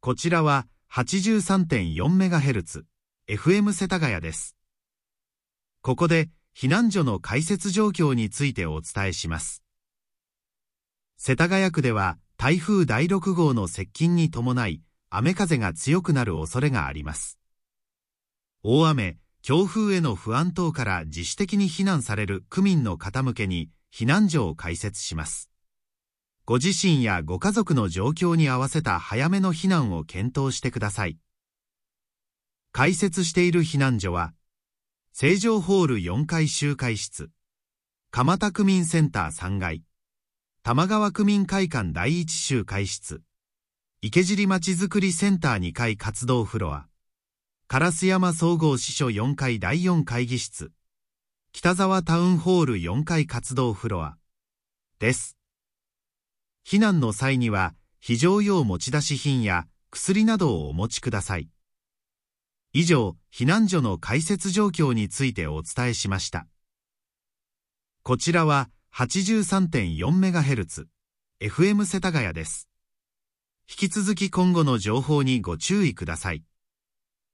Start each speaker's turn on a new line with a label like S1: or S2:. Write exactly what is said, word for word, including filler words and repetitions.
S1: こちらは はちじゅうさんてんよんメガヘルツ、エフエム 世田谷です。ここで避難所の開設状況についてお伝えします。世田谷区では台風だいろく号の接近に伴い雨風が強くなる恐れがあります。大雨、強風への不安等から自主的に避難される区民の方向けに避難所を開設します。ご自身やご家族の状況に合わせた早めの避難を検討してください。開設している避難所は、成城ホールよんかい集会室、蒲田区民センターさんがい、玉川区民会館だいいち集会室、池尻まちづくりセンターにかい活動フロア、烏山総合支所よんかいだいよん会議室、北沢タウンホールよんかい活動フロアです。避難の際には非常用持ち出し品や薬などをお持ちください。以上、避難所の開設状況についてお伝えしました。こちらは はちじゅうさんてんよんメガヘルツ、エフエム 世田谷です。引き続き今後の情報にご注意ください。